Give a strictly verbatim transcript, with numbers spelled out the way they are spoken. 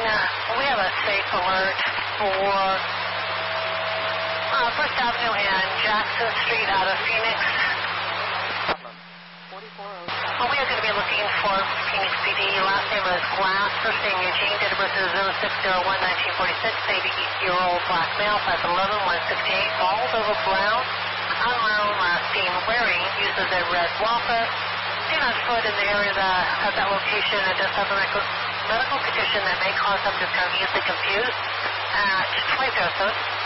Uh, we have a safe alert for uh, First Avenue and Jackson Street out of Phoenix. Well, we are going to be looking for Phoenix P D. Last name is Glass. First name Eugene. Date of birth is zero six zero one nineteen forty-six. eighty-year-old black male, five eleven, one sixty-eight. Bald over brown. Unknown last seen wearing. Uses a red waffer. Do not foot in the area that, at that location and does have a medical, medical condition that may cause them to become easily confused at twenty-third.